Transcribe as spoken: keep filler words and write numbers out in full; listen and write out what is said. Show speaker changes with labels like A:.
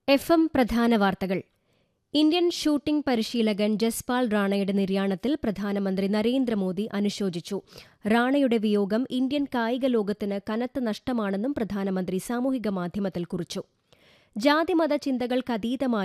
A: F M പ്രധാന വാർത്തകൾ. Indian shooting പരിശീലകൻ ജസ്പാൽ റാണയുടെ നിര്യാണത്തിൽ പ്രധാനമന്ത്രി നരേന്ദ്രമോദി അനുശോചിച്ചു. റാണയുടെ വിയോഗം ഇന്ത്യൻ കായിക ലോകത്തിന് കനത്ത നഷ്ടമാണെന്നും പ്രധാനമന്ത്രി സാമൂഹിക മാധ്യമത്തിൽ കുറിച്ചു. ജാതിമത ചിന്തകൾക്കതീതമായി